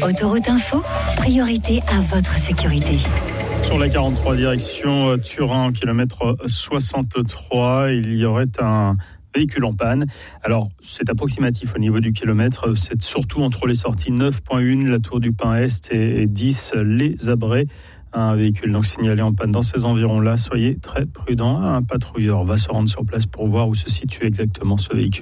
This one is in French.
Autoroute Info, priorité à votre sécurité. Sur la 43 direction Turin, kilomètre 63, il y aurait un véhicule en panne. Alors, c'est approximatif au niveau du kilomètre. C'est surtout entre les sorties 9.1, la Tour du Pin Est et 10, les Abrets. Un véhicule donc signalé en panne dans ces environs-là. Soyez très prudents. Un patrouilleur va se rendre sur place pour voir où se situe exactement ce véhicule.